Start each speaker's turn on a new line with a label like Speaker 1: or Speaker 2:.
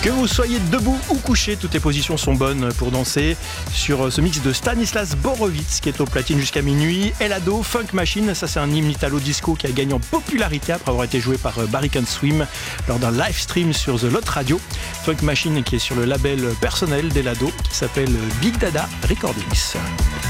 Speaker 1: Que vous soyez debout ou couché, toutes les positions sont bonnes pour danser sur ce mix de Stanislas Borowitz qui est au platine jusqu'à minuit. Elado, Funk Machine, ça c'est un hymne italo-disco qui a gagné en popularité après avoir été joué par Barry Can Swim lors d'un live stream sur The Lot Radio. Funk Machine qui est sur le label personnel d'Elado qui s'appelle Big Dada Recordings.